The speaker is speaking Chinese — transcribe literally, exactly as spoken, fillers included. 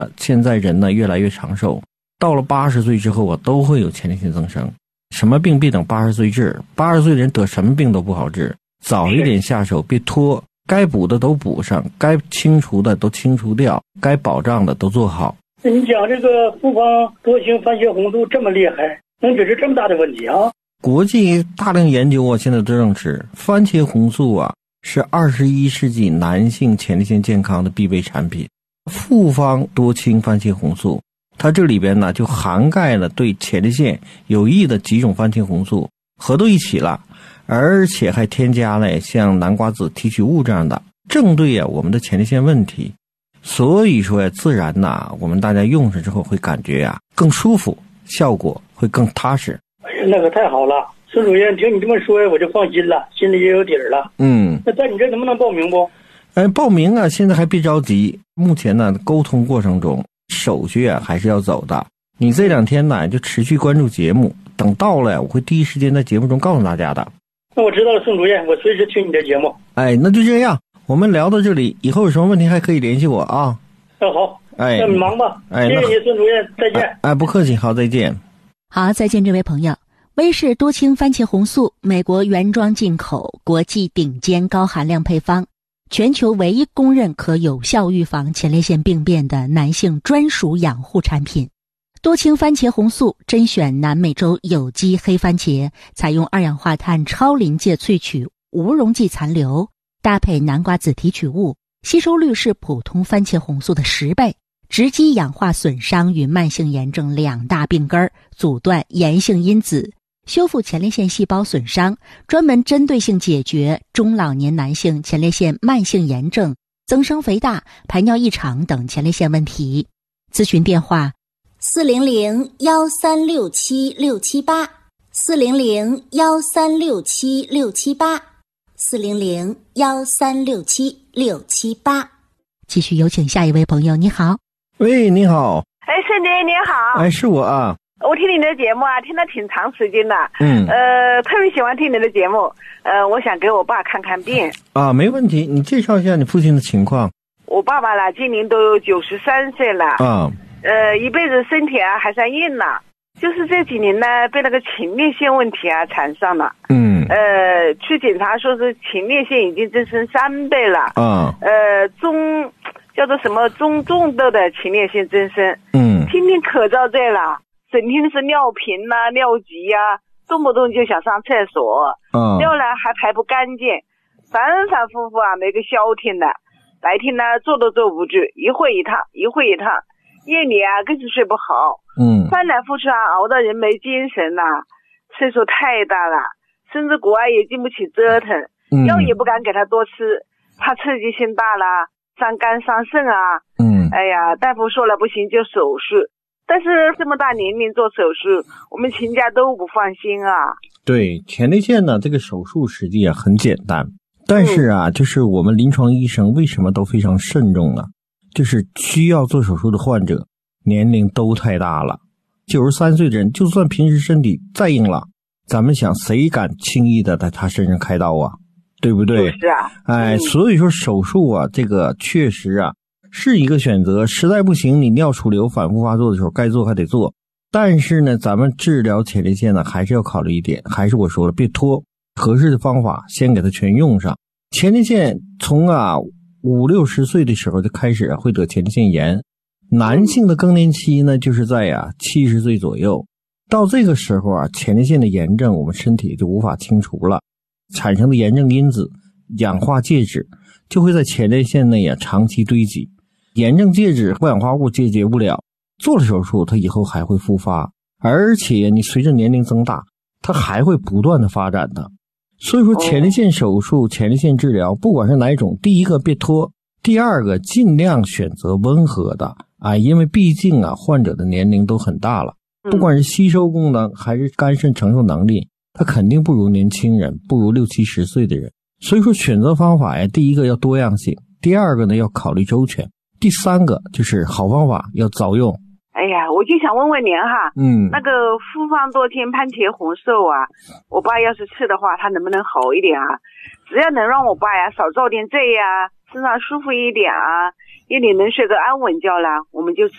现在人呢越来越长寿，到了八十岁之后啊，都会有前列腺增生。什么病别等八十岁治，八十岁人得什么病都不好治，早一点下手，别拖，该补的都补上，该清除的都清除掉，该保障的都做好。 那你讲这个复方多氢番茄红素这么厉害，能解决这么大的问题啊？ 国际大量研究啊，现在都证实番茄红素啊是二十一世纪男性前列腺健康的必备产品。复方多氢番茄红素，它这里边呢就涵盖了对前列腺有益的几种番茄红素，合到一起了，而且还添加了像南瓜子提取物这样的，正对啊我们的前列腺问题。所以说呀，自然呐，我们大家用上之后会感觉呀更舒服，效果会更踏实。 哎呀，那可太好了，孙主任，听你这么说我就放心了，心里也有底儿了。 嗯， 那在你这能不能报名不？ 哎，报名啊，现在还别着急，目前呢沟通过程中，手续啊还是要走的。你这两天呢就持续关注节目，等到了我会第一时间在节目中告诉大家的。 那我知道了，孙主任，我随时听你的节目。 哎，那就这样，我们聊到这里，以后有什么问题还可以联系我啊。 那好， 哎， 那你忙吧。 哎， 谢谢你，孙主任，再见。 哎，哎不客气，好，再见。 好，再见，这位朋友。威氏多氢番茄红素，美国原装进口，国际顶尖高含量配方，全球唯一公认可有效预防前列腺病变的男性专属养护产品。多氢番茄红素甄选南美洲有机黑番茄，采用二氧化碳超临界萃取无溶剂残留，搭配南瓜子提取物，吸收率是普通番茄红素的十倍，直击氧化损伤与慢性炎症两大病根，阻断炎性因子，修复前列腺细胞损伤，专门针对性解决中老年男性前列腺慢性炎症、增生肥大、排尿异常等前列腺问题。咨询电话四零零幺三六七六七八，四零零幺三六七六七八，四零零幺三六七六七八。继续有请下一位朋友，你好。 喂，你好。 哎，孙姐你好。 哎，是我啊。 我听你的节目啊，听了挺长时间的。 嗯。 呃，特别喜欢听你的节目。呃，我想给我爸看看病。 啊，没问题，你介绍一下你父亲的情况。 我爸爸啦，今年都九十三岁了。 啊。 呃，一辈子身体啊还算硬了，就是这几年呢，被那个前列腺问题啊缠上了。 嗯。 呃，去检查说是前列腺已经增生三倍了。 啊。 呃，中叫做什么中重度的前列腺增生。 嗯。 天天可遭罪了，整天是尿频呐、啊、尿急呀、啊，动不动就想上厕所。 嗯。 尿呢还排不干净，反反复复啊，没个消停的。白天呢坐都坐不住，一会一趟，一会一趟。夜里啊更是睡不好。 嗯。翻来覆去啊，熬得人没精神呐、啊，岁数太大了，甚至国外也经不起折腾。嗯。药也不敢给他多吃，怕刺激性大了，伤肝伤肾啊。 嗯。 哎呀，大夫说了不行就手术，但是这么大年龄做手术，我们全家都不放心啊。 对，前列腺呢，这个手术实际啊很简单，但是啊，嗯、就是我们临床医生为什么都非常慎重呢？就是需要做手术的患者年龄都太大了，九十三岁的人就算平时身体再硬朗，咱们想谁敢轻易的在他身上开刀啊，对不对？ 是啊。 哎、嗯，所以说手术啊，这个确实啊是一个选择，实在不行你尿储留反复发作的时候该做还得做，但是呢咱们治疗前列腺呢还是要考虑一点，还是我说了，别拖，合适的方法先给它全用上。前列腺从啊五六十岁的时候就开始会得前列腺炎，男性的更年期呢就是在呀、啊、七十岁左右，到这个时候啊，前列腺的炎症我们身体就无法清除了，产生的炎症因子氧化介质就会在前列腺内啊长期堆积，炎症介质或氧化物解决不了，做了手术它以后还会复发，而且你随着年龄增大它还会不断的发展的。所以说前列腺手术、前列腺治疗不管是哪一种，第一个别拖，第二个尽量选择温和的啊，因为毕竟啊患者的年龄都很大了，不管是吸收功能还是肝肾承受能力，他肯定不如年轻人，不如六七十岁的人。所以说选择方法呀，第一个要多样性，第二个呢要考虑周全，第三个就是好方法要早用。 哎呀，我就想问问您哈， 嗯， 那个复方多氢番茄红素啊，我爸要是吃的话，他能不能好一点啊？只要能让我爸呀少遭点罪呀，身上舒服一点啊， 夜里能睡个安稳觉啦，我们就知